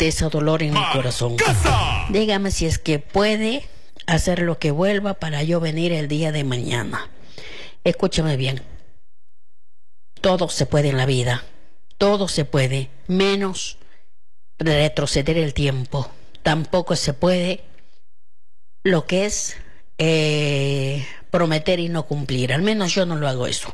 tristeza, dolor en mi corazón. Dígame si es que puede hacer lo que vuelva para yo venir el día de mañana. Escúchame bien. Todo se puede en la vida. Todo se puede, menos retroceder el tiempo. Tampoco se puede lo que es prometer y no cumplir. Al menos yo no lo hago eso.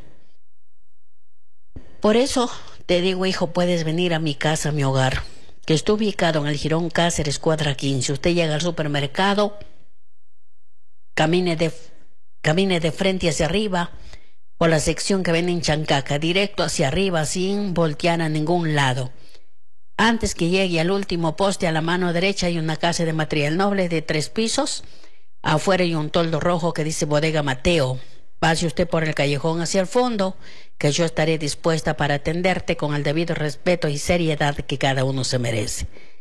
Por eso te digo, hijo, puedes venir a mi casa, a mi hogar, que está ubicado en el Jirón Cáceres, cuadra 15. Usted llega al supermercado, camine de frente hacia arriba, por la sección que ven en Chancaca, directo hacia arriba, sin voltear a ningún lado. Antes que llegue al último poste, a la mano derecha hay una casa de material noble de 3 pisos. Afuera hay un toldo rojo que dice Bodega Mateo. Pase usted por el callejón hacia el fondo, que yo estaré dispuesta para atenderte con el debido respeto y seriedad que cada uno se merece.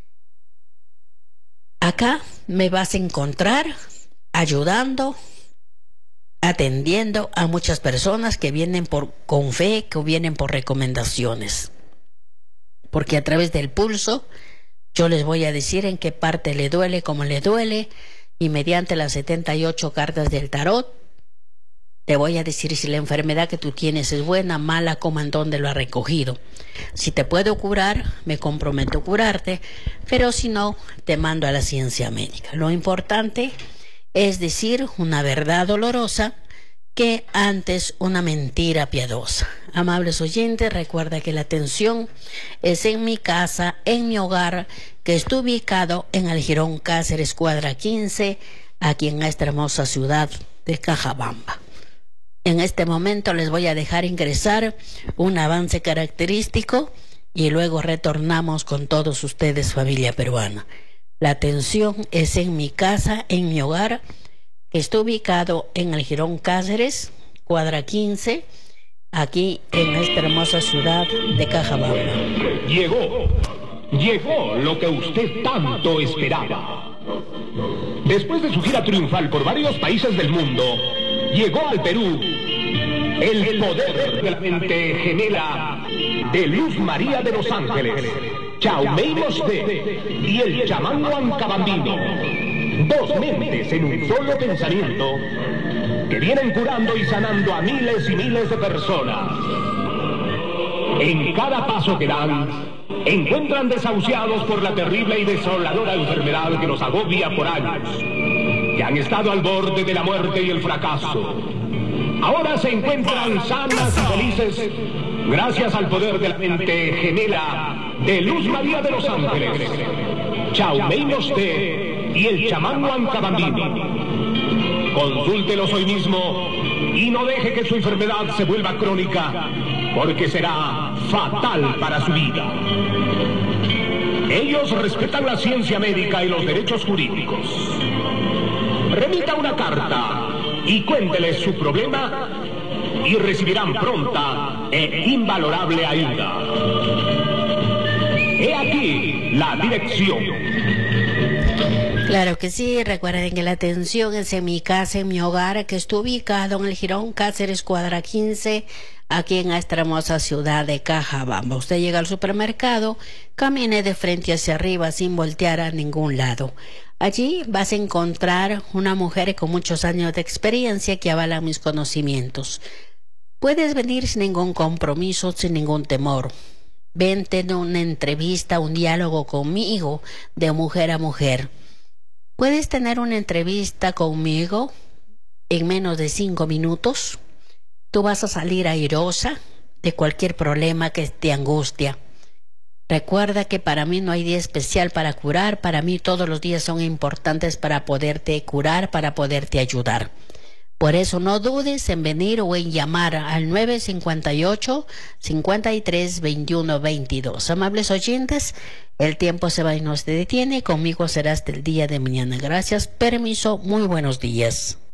Acá me vas a encontrar ayudando, atendiendo a muchas personas que vienen con fe, que vienen por recomendaciones. Porque a través del pulso yo les voy a decir en qué parte le duele, cómo le duele, y mediante las 78 cartas del tarot te voy a decir si la enfermedad que tú tienes es buena, mala, cómo, en dónde lo ha recogido. Si te puedo curar, me comprometo a curarte, pero si no, te mando a la ciencia médica. Lo importante es decir una verdad dolorosa que antes una mentira piadosa. Amables oyentes, recuerda que la atención es en mi casa, en mi hogar, que está ubicado en el Jirón Cáceres, cuadra 15, aquí en esta hermosa ciudad de Cajabamba. En este momento les voy a dejar ingresar un avance característico y luego retornamos con todos ustedes, familia peruana. La atención es en mi casa, en mi hogar, que está ubicado en el Jirón Cáceres, cuadra 15, aquí en esta hermosa ciudad de Cajabamba. Llegó lo que usted tanto esperaba. Después de su gira triunfal por varios países del mundo, llegó al Perú el poder de la mente gemela de Luz María de los Ángeles, Chaumei Mosté y el chamán Huancabambino. 2 mentes en un solo pensamiento que vienen curando y sanando a miles y miles de personas. En cada paso que dan, encuentran desahuciados por la terrible y desoladora enfermedad que los agobia por años, que han estado al borde de la muerte y el fracaso. Ahora se encuentran sanas y felices gracias al poder de la mente gemela de Luz María de los Ángeles, Chaumei Mosté y el chamán Huancabambino. Consúltelos hoy mismo y no deje que su enfermedad se vuelva crónica, porque será fatal para su vida. Ellos respetan la ciencia médica y los derechos jurídicos. Remita una carta y cuénteles su problema y recibirán pronta e invalorable ayuda. He aquí la dirección. Claro que sí, recuerden que la atención es en mi casa, en mi hogar, que está ubicado en el Jirón Cáceres, cuadra 15, aquí en esta hermosa ciudad de Cajabamba. Usted llega al supermercado, camine de frente hacia arriba sin voltear a ningún lado. Allí vas a encontrar una mujer con muchos años de experiencia que avala mis conocimientos. Puedes venir sin ningún compromiso, sin ningún temor. Vente en una entrevista, un diálogo conmigo de mujer a mujer. Puedes tener una entrevista conmigo en menos de 5 minutos. Tú vas a salir airosa de cualquier problema que te angustia. Recuerda que para mí no hay día especial para curar. Para mí todos los días son importantes para poderte curar, para poderte ayudar. Por eso no dudes en venir o en llamar al 958-53-21-22. Amables oyentes, el tiempo se va y no se detiene. Conmigo será hasta el día de mañana. Gracias, permiso, muy buenos días.